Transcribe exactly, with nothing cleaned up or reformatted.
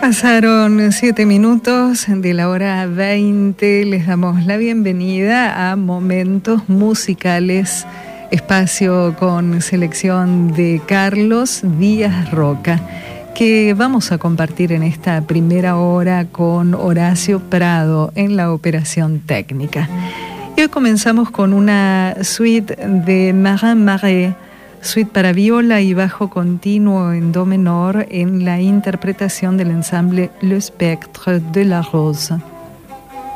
Pasaron siete minutos de la hora veinte. Les damos la bienvenida a Momentos Musicales, espacio con selección de Carlos Díaz Roca, que vamos a compartir en esta primera hora con Horacio Prado en la operación técnica. Y hoy comenzamos con una suite de Marin Marais, suite para viola y bajo continuo en do menor en la interpretación del ensamble Le Spectre de la Rose.